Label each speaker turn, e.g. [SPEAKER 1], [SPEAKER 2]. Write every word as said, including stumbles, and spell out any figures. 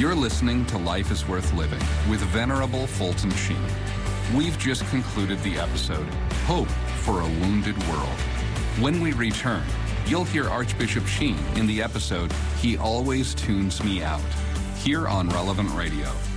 [SPEAKER 1] You're listening to Life is Worth Living with Venerable Fulton Sheen. We've just concluded the episode, Hope for a Wounded World. When we return, you'll hear Archbishop Sheen in the episode, He Always Tunes Me Out, here on Relevant Radio.